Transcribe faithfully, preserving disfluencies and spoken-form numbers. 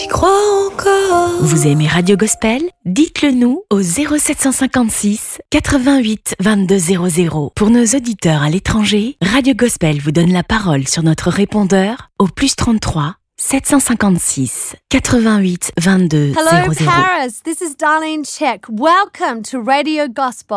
crois encore. Vous aimez Radio Gospel? Dites-le nous au zéro sept cent cinquante-six quatre-vingt-huit vingt-deux zéro zéro. Pour nos auditeurs à l'étranger, Radio Gospel vous donne la parole sur notre répondeur au plus trente-trois sept cent cinquante-six quatre-vingt-huit vingt-deux zéro zéro. Hello Paris, this is Darlene Check. Welcome to Radio Gospel.